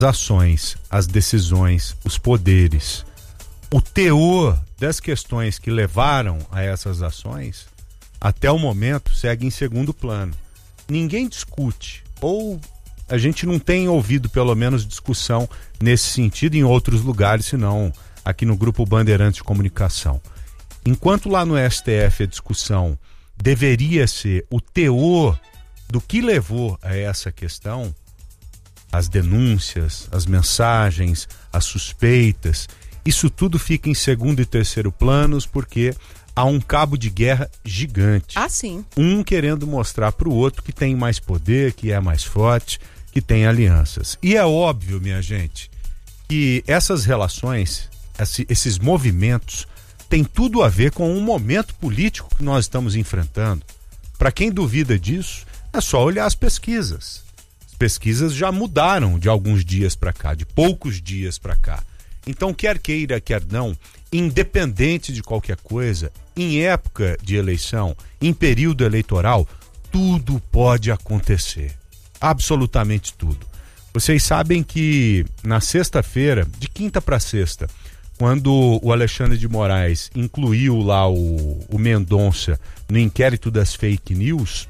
ações, as decisões, os poderes, o teor das questões que levaram a essas ações, até o momento, segue em segundo plano. Ninguém discute, ou a gente não tem ouvido pelo menos discussão nesse sentido em outros lugares, senão aqui no Grupo Bandeirantes de Comunicação. Enquanto lá no STF a discussão deveria ser o teor do que levou a essa questão, as denúncias, as mensagens, as suspeitas, isso tudo fica em segundo e terceiro planos porque há um cabo de guerra gigante. Ah, sim. Um querendo mostrar para o outro que tem mais poder, que é mais forte, que tem alianças. E é óbvio, minha gente, que essas relações, esses movimentos, têm tudo a ver com um momento político que nós estamos enfrentando. Para quem duvida disso, é só olhar as pesquisas. As pesquisas já mudaram de alguns dias para cá, de poucos dias para cá. Então, quer queira, quer não, independente de qualquer coisa, em época de eleição, em período eleitoral, tudo pode acontecer. Absolutamente tudo. Vocês sabem que na sexta-feira, de quinta para sexta, quando o Alexandre de Moraes incluiu lá o Mendonça no inquérito das fake news,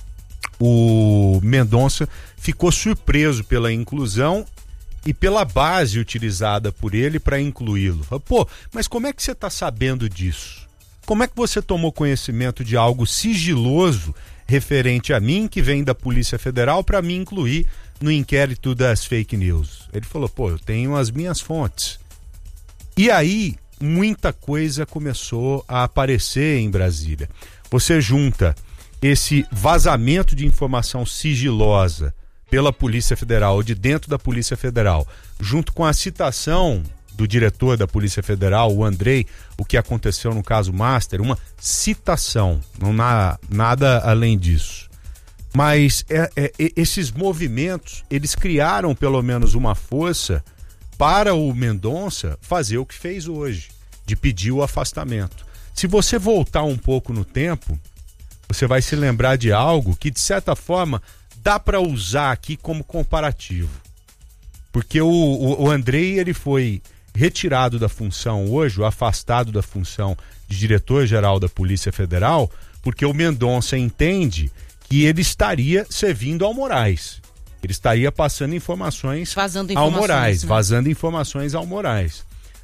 o Mendonça ficou surpreso pela inclusão e pela base utilizada por ele para incluí-lo. Pô, mas como é que você está sabendo disso? Como é que você tomou conhecimento de algo sigiloso referente a mim, que vem da Polícia Federal, para me incluir no inquérito das fake news? Ele falou, pô, eu tenho as minhas fontes. E aí, muita coisa começou a aparecer em Brasília. Você junta esse vazamento de informação sigilosa pela Polícia Federal, ou de dentro da Polícia Federal, junto com a citação do diretor da Polícia Federal, o Andrei, o que aconteceu no caso Master, uma citação, não há nada além disso. Mas esses movimentos, eles criaram pelo menos uma força para o Mendonça fazer o que fez hoje, de pedir o afastamento. Se você voltar um pouco no tempo, você vai se lembrar de algo que, de certa forma, dá para usar aqui como comparativo. Porque o Andrei, ele foi retirado da função hoje, afastado da função de diretor-geral da Polícia Federal, porque o Mendonça entende que ele estaria servindo ao Moraes. Ele estaria passando informações ao Moraes, né? Vazando informações ao Moraes.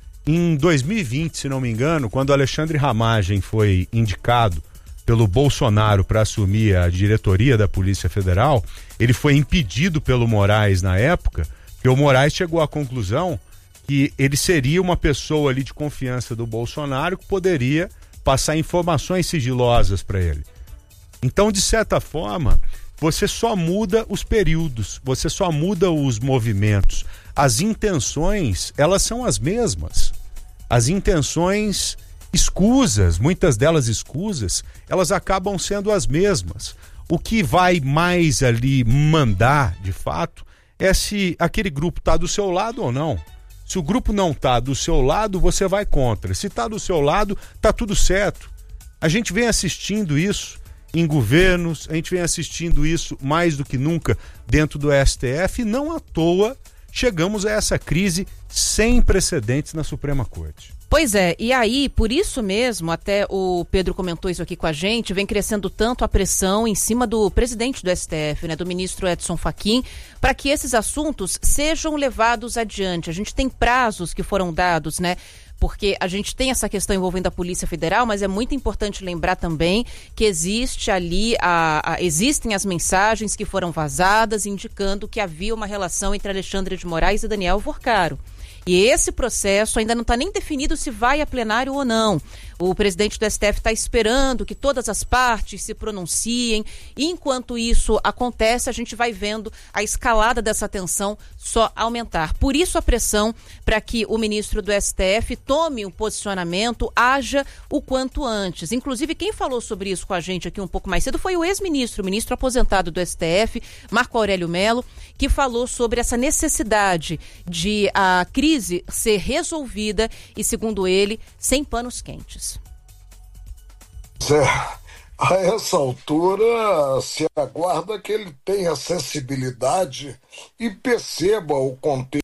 Em 2020, se não me engano, quando Alexandre Ramagem foi indicado pelo Bolsonaro para assumir a diretoria da Polícia Federal, ele foi impedido pelo Moraes na época, porque o Moraes chegou à conclusão que ele seria uma pessoa ali de confiança do Bolsonaro que poderia passar informações sigilosas para ele. Então, de certa forma, você só muda os períodos, você só muda os movimentos. As intenções, elas são as mesmas. As intenções escusas, muitas delas escusas, elas acabam sendo as mesmas. O que vai mais ali mandar, de fato, é se aquele grupo está do seu lado ou não. Se o grupo não está do seu lado, você vai contra. Se está do seu lado, está tudo certo. A gente vem assistindo isso em governos, a gente vem assistindo isso mais do que nunca dentro do STF, e não à toa chegamos a essa crise sem precedentes na Suprema Corte. Pois é, e aí, por isso mesmo, até o Pedro comentou isso aqui com a gente, vem crescendo tanto a pressão em cima do presidente do STF, né, do ministro Edson Fachin, para que esses assuntos sejam levados adiante. A gente tem prazos que foram dados, né? Porque a gente tem essa questão envolvendo a Polícia Federal, mas é muito importante lembrar também que existe ali, existem as mensagens que foram vazadas indicando que havia uma relação entre Alexandre de Moraes e Daniel Vorcaro. E esse processo ainda não está nem definido se vai a plenário ou não. O presidente do STF está esperando que todas as partes se pronunciem. E enquanto isso acontece, a gente vai vendo a escalada dessa tensão só aumentar. Por isso a pressão para que o ministro do STF tome um posicionamento, haja o quanto antes. Inclusive, quem falou sobre isso com a gente aqui um pouco mais cedo foi o ex-ministro, o ministro aposentado do STF, Marco Aurélio Mello, que falou sobre essa necessidade de a crise ser resolvida e, segundo ele, sem panos quentes. A essa altura, se aguarda que ele tenha sensibilidade e perceba o contexto